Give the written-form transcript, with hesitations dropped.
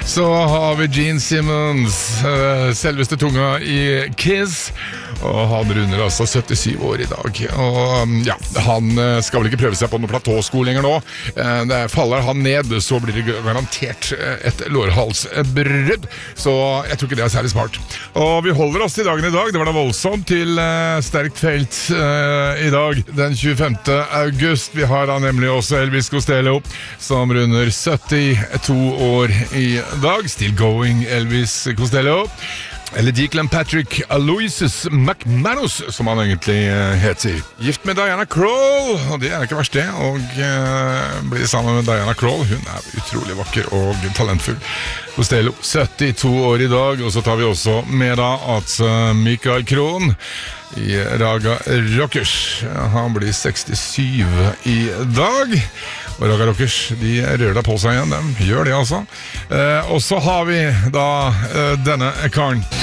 Så har vi Gene Simmons, selveste tunga i Kiss. Og han runder altså 77 år i dag. Og ja, han skal vel ikke prøve seg på noen platåsko lenger nå. Faller han ned, så blir det garantert et lårhalsbrudd. Så jeg tror ikke det er særlig smart. Og vi holder oss til dagen i dag. Det var da voldsomt til sterkt felt i dag, den 25. august. Vi har da nemlig også Elvis Costello, som runder 72 år i dag. Still going, Elvis Costello. Eller Declan Patrick Aloysius McManus, som han egentlig heter. Gift med Diana Krall, og det er ikke verst det. Og blir sammen med Diana Krall. Hun er utrolig vakker og talentfull. Costello, 72 år i dag. Og så tar vi også med da at Michael Krohn i Raga Rockers, han blir 67 i dag. Og Raga Rockers, de rører deg på seg igjen, de gjør det altså. Og så har vi da denne karen.